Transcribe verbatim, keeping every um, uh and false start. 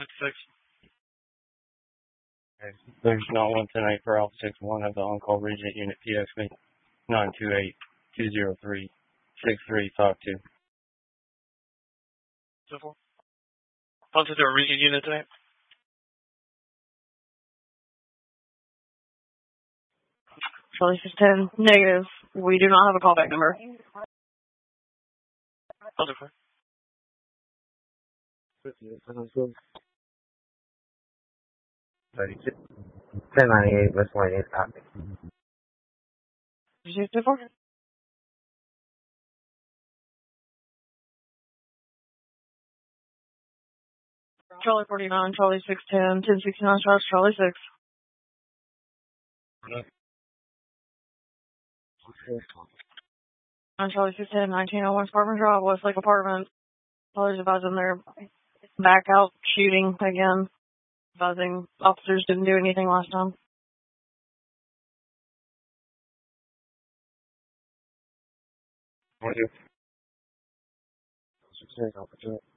six. Okay. There's not one tonight for Alpha six one of the on-call Regent Unit P X B nine two eight two zero three six three five two. So four. On to the Regent Unit tonight. Charlie six ten, negative. We do not have a callback number. On to four. thirty-two. ten ninety-eight, West twenty-eight, copy. Did you say four? Charlie forty-nine, Charlie six ten, ten sixty-nine, Charlie six. I'm Charlie six ten, nineteen oh one Sparkman Drive, Westlake Apartment. Charlie's advising they're back out shooting again. Advising officers didn't do anything last time. What do you?